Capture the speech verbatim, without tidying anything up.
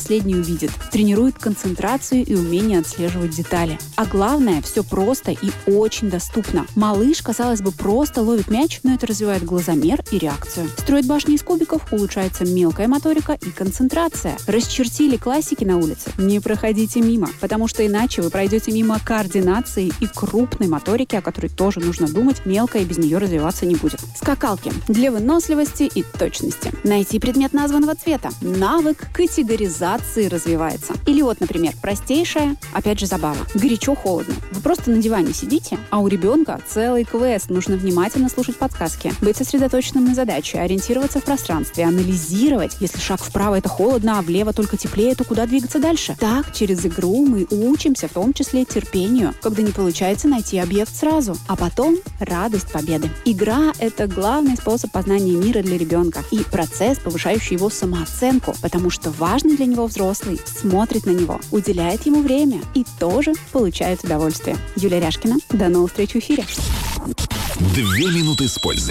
последний увидит. Тренирует концентрацию и умение отслеживать детали. А главное, все просто и очень доступно. Малыш, казалось бы, просто ловит мяч, но это развивает глазомер и реакцию. Строит башни из кубиков, улучшается мелкая моторика и концентрация. Расчертили классики на улице? Не проходите мимо, потому что иначе вы пройдете мимо координации и крупной моторики, о которой тоже нужно думать, мелкая и без нее развиваться не будет. Скакалки для выносливости и точности. Найти предмет названного цвета. Навык категоризации развивается. Или вот, например, простейшая, опять же, забава. Горячо-холодно. Вы просто на диване сидите, а у ребенка целый квест. Нужно внимательно слушать подсказки, быть сосредоточенным на задаче, ориентироваться в пространстве, анализировать. Если шаг вправо — это холодно, а влево только теплее, то куда двигаться дальше? Так, через игру мы учимся, в том числе терпению, когда не получается найти объект сразу. А потом радость победы. Игра — это главный способ познания мира для ребенка и процесс, повышающий его самооценку, потому что важный для него взрослый смотрит на него, уделяет ему время и тоже получает удовольствие. Юлия Ряшкина. До новых встреч в эфире. Две минуты с пользой.